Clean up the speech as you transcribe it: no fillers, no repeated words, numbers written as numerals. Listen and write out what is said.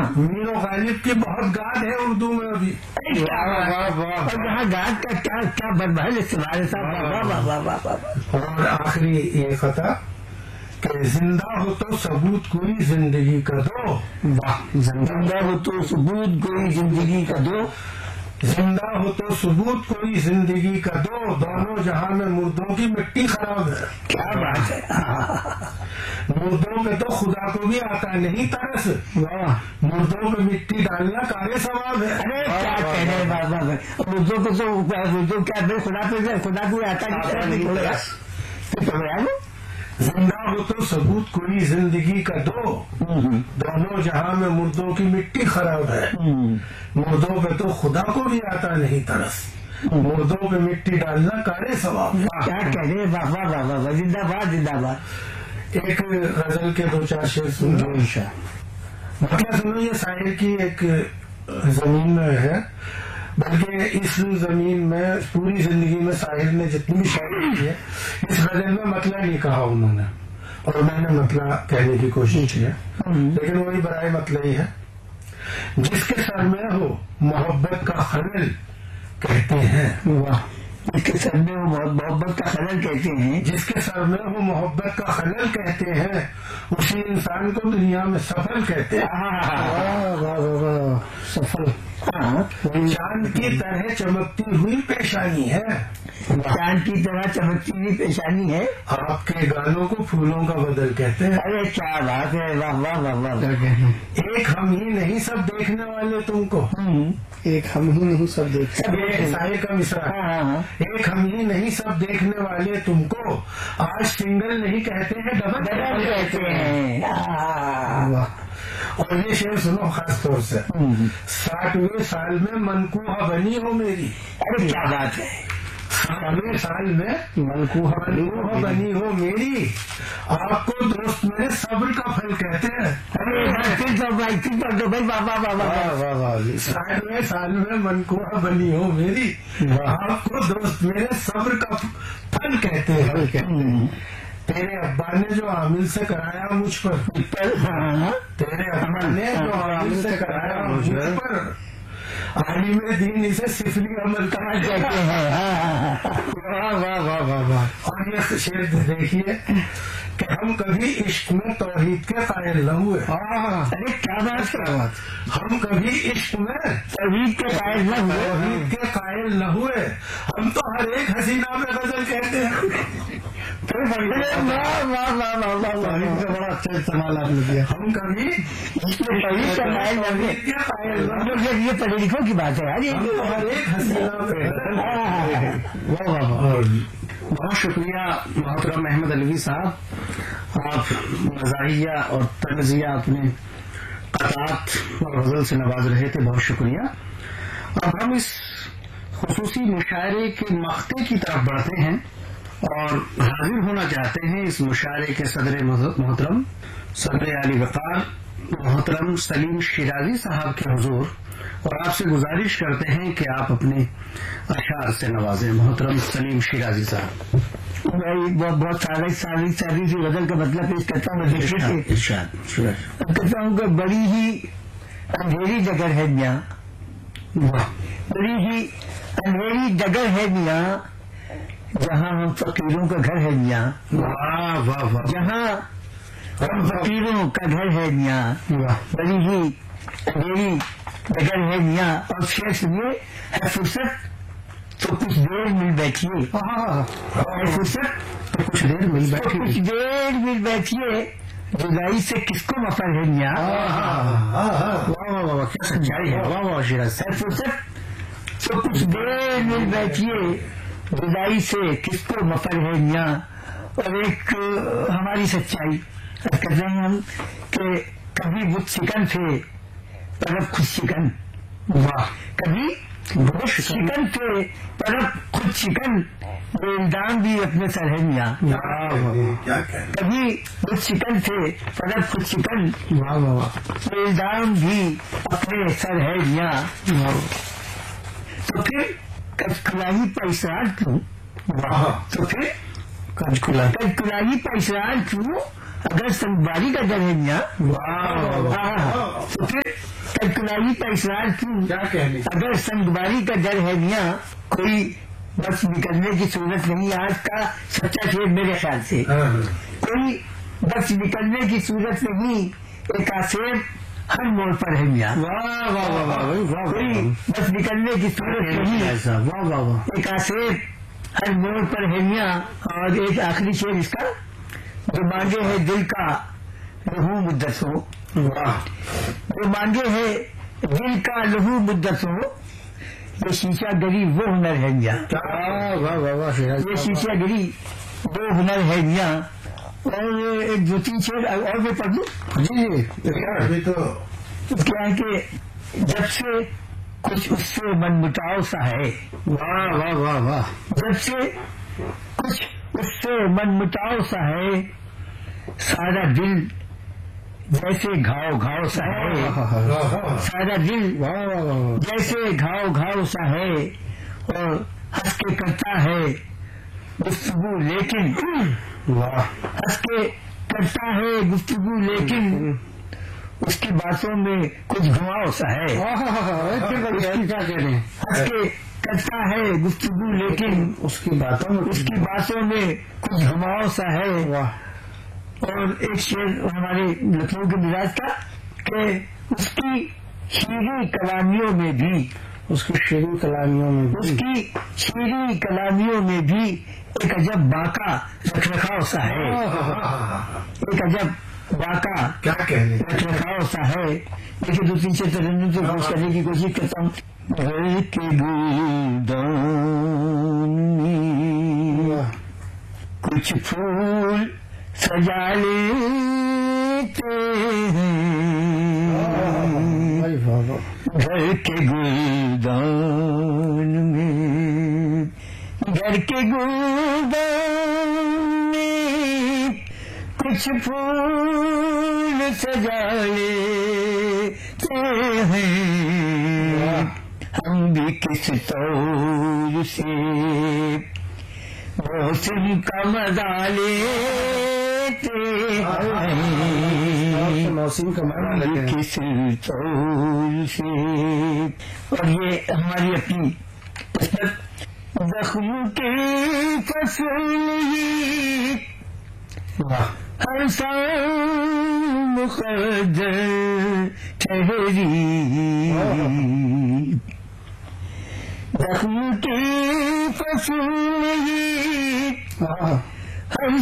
میر و غالب کی بہت گاد ہے اردو میں ابھی. اور یہاں گاد کا کیا برباد استعمال ہے صاحب. اور آخری یہ خطا کہ زندہ ہو تو ثبوت کوئی زندگی کا دو. زندہ ہو تو ثبوت کوئی زندگی کا دو. زندہ ہو تو ثبوت کوئی زندگی کا دو. دونوں جہاں میں مردوں کی مٹی خراب ہے. کیا بات ہے. مردوں پہ تو خدا کو بھی آتا نہیں ترس. مردوں پہ مٹی ڈالنا کارے ثواب ہے. ارے کیا کہہ رہے بابا بھائی. مردوں کو تو کیا خدا کو آتا نہیں. زندہ ہو تو ثبوت کوئی زندگی کا دو. دونوں جہاں میں مردوں کی مٹی خراب ہے. مردوں پہ تو خدا کو بھی آتا نہیں ترس. مردوں پہ مٹی ڈالنا کارے ثواب. کیا کہہ رہے بابا بابا. زندہ باد زندہ باد. ایک غزل کے 2-4 شعر سن لو. مطلب سنو یہ شاعر کی ایک زمین میں ہے، بلکہ اس زمین میں پوری زندگی میں شاعر نے جتنی بھی شاعری کی ہے اس غزل میں مطلب نہیں کہا انہوں نے، اور میں نے مطلب کہنے کی کوشش کی ہے، لیکن وہی برائے مطلب ہی ہے. جس کے سر میں ہو محبت کا خلل کہتے ہیں. جس کے سر میں وہ محبت کا خلل کہتے ہیں. جس کے سر میں وہ محبت کا خلل کہتے ہیں اسی انسان کو دنیا میں سفل کہتے ہیں. سفل. چاند کی طرح چمکتی ہوئی پیشانی ہے. چاند کی طرح چمکتی ہوئی پیشانی ہے. آپ کے گالوں کو پھولوں کا بدل کہتے ہیں. ارے کیا بات ہے. واہ واہ واہ واہ. ایک ہم ہی نہیں سب دیکھنے والے تم کو. ایک ہم ہی نہیں سب دیکھتے. شاعر کا مصرع. ایک ہم ہی نہیں سب دیکھنے والے تم کو آج سنگل نہیں کہتے ہیں ڈبل کہتے ہیں. اور یہ شعر سنو خاص طور سے. 60ویں سال میں منقوہ بنی ہو میری. ارے کیا بات ہے. 60ویں سال میں منقوہ بنی ہو میری. آپ کو دوست میرے صبر کا پھل کہتے ہیں. بھائی بابا بابا. 60ویں سال میں منقوہ بنی ہو میری. آپ کو دوست میرے صبر کا پھل کہتے ہیں. تیرے ابا نے جو عامل سے کرایا مجھ پر. تیرے ابا نے جو عامل سے کرایا مجھ پر عالم دین اسے سفلی عمل کرنا کہتے ہیں. اور یہ شعر دیکھیے کہ ہم کبھی عشق میں توحید کے قائل نہ ہوئے. ارے کیا بات کیا بات. ہم کبھی عشق میں توحید کے قائل نہ ہوئے. توحید کے قائل نہ ہوئے. ہم تو ہر ایک حسینہ میں غزل کہتے ہیں. بڑا اچھا استعمال آپ نے کیا. ہم کبھی توحید کے قائل نہ ہوئے. یہ پڑھے لکھوں کی بات ہے. ہم تو ہر ایک حسینہ میں. بہت شکریہ محترم احمد علوی صاحب. آپ مزاحیہ اور طنزیہ اپنے قطعات اور غزل سے نواز رہے تھے. بہت شکریہ. اب ہم اس خصوصی مشاعرے کے مقطع کی طرف بڑھتے ہیں اور حاضر ہونا چاہتے ہیں اس مشاعرے کے صدر محترم صدر علی وقار محترم سلیم شیرازی صاحب کے حضور، اور آپ سے گزارش کرتے ہیں کہ آپ اپنے اشعار سے نوازیں. محترم سلیم شیرازی صاحب. میں بہت سادی سی غزل کا مطلب پیش کرتا ہوں. کہتا ہوں کہ بڑی ہی اندھیری ڈگر ہے میاں. بڑی ہی اندھیری ڈگر ہے میاں جہاں ہم فقیروں کا گھر ہے میاں. جہاں ہم فقیروں کا گھر ہے میاں. بڑی ہی اندھیری ڈگر ہے میاں. اور شعر سنیے. ہے فرصت تو کچھ دیر مل بیٹھیے. ہے فرصت تو کچھ دیر مل بیٹھیے. جدائی سے کس کو مفر ہے میاں. کیا سچائی ہے. ہے فرصت تو کچھ دیر مل بیٹھیے. جدائی سے کس کو مفر ہے میاں. اور ایک ہماری سچائی کہتے ہیں ہم کہ کبھی بت شکن تھے طرف خود شکن. کبھی بت شکن تھے طرف خود شکن. بے الزام بھی اپنے سر ہے میاں. کبھی بت شکن تھے طرف خود شکن. بے الزام بھی اپنے سر ہے میاں. تو پھر کلاہی پر اصرار کیوں. تو پھر کلاہی پر اصرار کیوں. اگر سنگباری کا ڈر ہے میاں تو پھر کلکلائی کا اصرار کیوں؟ کیا کہنے؟ اگر سنگباری کا ڈر ہے میاں کوئی بس نکلنے کی صورت نہیں. آج کا سچا شیر میرے خیال سے کوئی بس نکلنے کی صورت نہیں. ایک آسیب ہر موڑ پر ہے میاں. واہ واہ واہ واہ کوئی بس نکلنے کی صورت نہیں. واہ واہ واہ. ایک آسیب ہر موڑ پر ہے میاں. اور ایک آخری شیر اس کا، جو مانگے ہے دل کا لہو مدت ہو. جو مانگے ہے دل کا لہو مدت ہو، یہ شیشہ گری وہ ہنر ہے میاں. واہ واہ واہ. یہ شیشہ گری وہ ہنر ہے میاں. اور ایک دو تین شیر اور میں پڑھ لوں. جی ابھی تو کیا ہے کہ جب سے کچھ اس سے من مٹاؤ سا ہے. واہ واہ واہ واہ. جب سے کچھ اس سے من مٹاؤ سا ہے، سارا دل جیسے گھاؤ گھاؤ سا ہے. سارا دل جیسے گھاؤ گھاؤ سا ہے، اور ہنس کے کرتا ہے گفتگو لیکن ہنس کے کرتا ہے گفتگو لیکن اس کی باتوں میں کچھ گھماؤ سا ہے. کیا کہہ رہے ہیں؟ ہنس کے کرتا ہے گفتگو لیکن اس کی باتوں میں کچھ گھماؤ سا ہے. اور ایک شعر ہمارے لکھنؤ کے مزاج کا کہ اس کی شیریں کلامیوں میں بھی ایک عجب باقا رکھ رکھاؤ سا ہے. ایک عجب باقا کیا کہنے؟ رکھ رکھاؤ سا ہے. لیکن دو تین سے ترنم سے خوش کرنے کی کوشش کرتا ہوں. گھر کے گلدان میں کچھ پھول سجا لیتے ہیں. گھر کے گلدان میں کچھ پھول سجا لیتے ہیں. ہم بھی کس طور سے موسم کا مزہ لیتے ہیں. موسم کا کس طور سے. اور یہ ہماری اپنی زخم کی فصل ہی ہر سال مقدر ٹھہری. زخم کی فصل ہی ہر